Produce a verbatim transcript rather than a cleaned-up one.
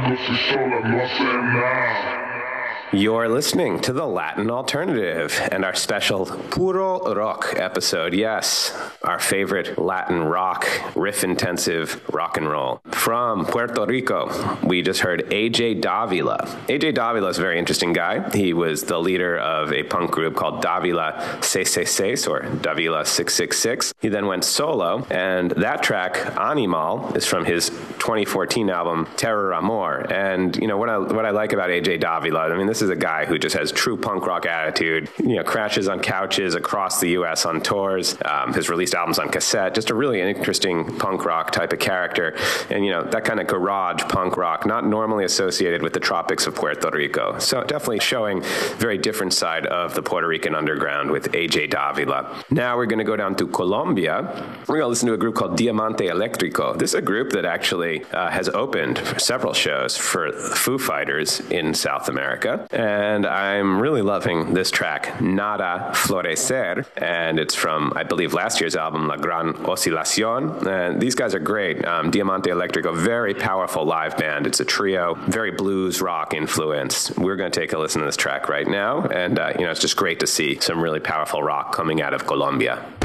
You're listening to the Latin Alternative and our special Puro Rock episode. Yes, our favorite Latin rock, riff-intensive rock and roll. From Puerto Rico, we just heard A J Davila. A J Davila is a very interesting guy. He was the leader of a punk group called Davila seis seis seis, or Davila six six six. He then went solo, and that track, Animal, is from his twenty fourteen album, Terror Amor. And, you know, what I, what I like about A J Davila, I mean, this is a guy who just has true punk rock attitude, you know, crashes on couches across the U S on tours, um, has released albums on cassette, just a really interesting punk rock type of character. And, you know, that kind of garage punk rock, not normally associated with the tropics of Puerto Rico. So definitely showing very different side of the Puerto Rican underground with A J Davila. Now we're going to go down to Colombia. We're going to listen to a group called Diamante Eléctrico. This is a group that actually uh, has opened for several shows for Foo Fighters in South America. And I'm really loving this track, Nada Florecer, and it's from, I believe, last year's album, La Gran Oscilación. And these guys are great. Um, Diamante Eléctrico, very powerful live band. It's a trio, very blues rock influence. We're going to take a listen to this track right now, and uh, you know, it's just great to see some really powerful rock coming out of Colombia.